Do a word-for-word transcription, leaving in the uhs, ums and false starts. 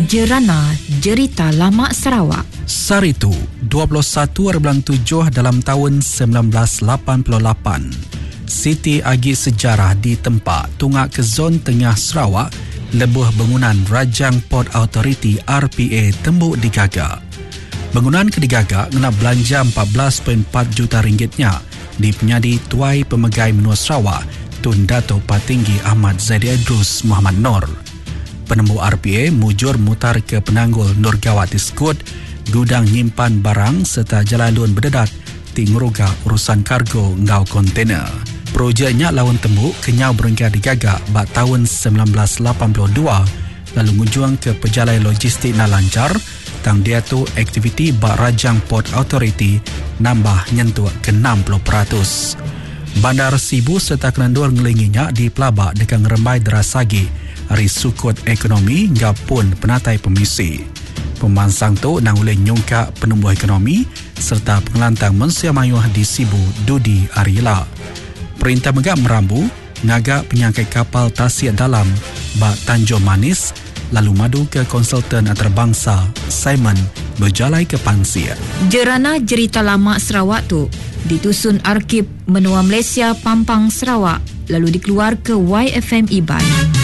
Jerana Jerita Lama Sarawak. Saritu, dua puluh satu bulan tujuh dalam tahun sembilan belas lapan puluh lapan. Siti Agi Sejarah di tempat Tungak ke Zon Tengah Sarawak, lebuh bangunan Rajang Port Authority R P A tembuk digagak. Bangunan kedigagak kena belanja empat belas perpuluhan empat juta ringgitnya di penyadi Tuai Pemegai Menua Sarawak Tun Dato' Patinggi Ahmad Zaidi Idrus Muhammad Nur. Penemu R P A mujur mutar ke Penanggul Nurgawati Skut, gudang nyimpan barang serta jalan lun berdedat ti ngeruga urusan kargo ngau kontainer. Projeknya lawan tembuk kenyau berengga digagak bak tahun sembilan belas lapan puluh dua, lalu ngujuang ke pejalai logistik na lancar, tang dia tu aktiviti bak Rajang Port Authority nambah nyentuh ke enam puluh peratus. Bandar Sibu serta Kenandur ngelinginya di pelabak dekat ngerembai derasagi hari sukut ekonomi ngapun penatai pemisi. Pemansang tu nang boleh nyungkak penumbuh ekonomi serta pengelantang mensia mayuh di Sibu Dudi Arila. Perintah megak merambu ngagak penyangkai kapal tasik dalam bak Tanjung Manis lalu madu ke konsultan antarabangsa Simon berjalai ke Pansir. Jerana Jerita Lama Sarawak tu ditusun Arkib Menua Malaysia Pampang Sarawak lalu dikeluar ke Y F M Iban.